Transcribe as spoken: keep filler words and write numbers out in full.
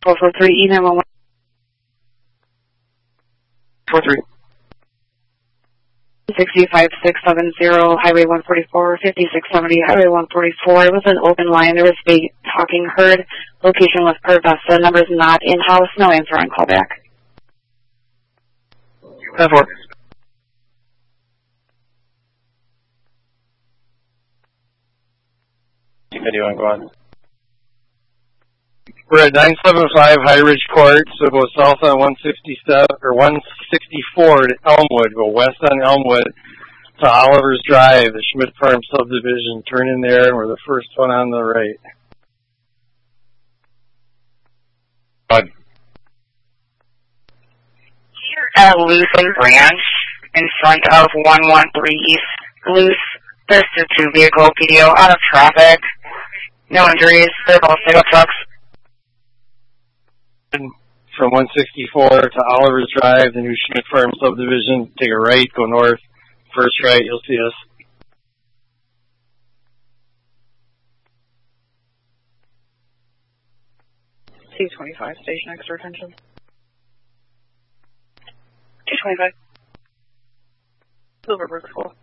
four four three E nine one one. four three. sixty-five six seven zero, Highway one forty-four, fifty-six seventy, Highway one forty-four. It was an open line. There was a talking heard. Location was Pervesta. Number's not in-house. No answer on callback. ten four. Video and go on. We're at nine seven five High Ridge Court, so go south on one sixty-seven or one sixty-four to Elmwood, go west on Elmwood to Oliver's Drive, the Schmidt Farm subdivision. Turn in there, and we're the first one on the right. Bud. Here at Luce and Branch, in front of one one three East Luce, there's a two-vehicle P D O out of traffic. No injuries. They're both single trucks. From one sixty-four to Oliver's Drive, the new Schmidt Farm subdivision. Take a right, go north. First right, you'll see us. two twenty-five, station extra attention. two twenty-five. Silverbrook School.